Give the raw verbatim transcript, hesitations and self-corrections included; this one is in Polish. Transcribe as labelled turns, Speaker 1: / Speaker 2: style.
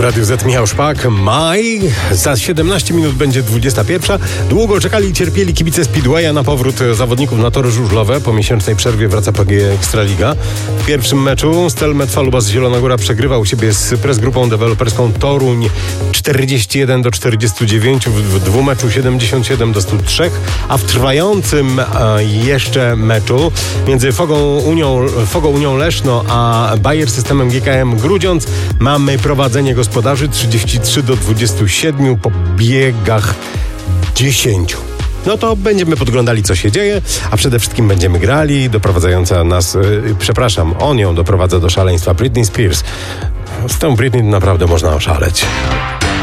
Speaker 1: Radiu Z Michał Szpak. Maj. Za siedemnaście minut będzie dwudziesta pierwsza. Długo czekali i cierpieli kibice Speedwaya na powrót zawodników na tory żużlowe. Po miesięcznej przerwie wraca P G E Ekstraliga. W pierwszym meczu Stelmet Falubas Zielona Góra przegrywał u siebie z Press Grupą Deweloperską Toruń czterdzieści jeden do czterdziestu dziewięciu, w dwumeczu siedemdziesiąt siedem do stu trzech, a w trwającym a, jeszcze meczu między Fogą Unią, Fogą Unią Leszno a Bayer Systemem G K M Grudziądz mamy prowadzenie gospodarzy trzydzieści trzy do dwudziestu siedmiu po biegach dziesięciu. No to będziemy podglądali, co się dzieje, a przede wszystkim będziemy grali. Doprowadzająca nas, yy, przepraszam, on ją doprowadza do szaleństwa, Britney Spears. Z tą Britney naprawdę można oszaleć.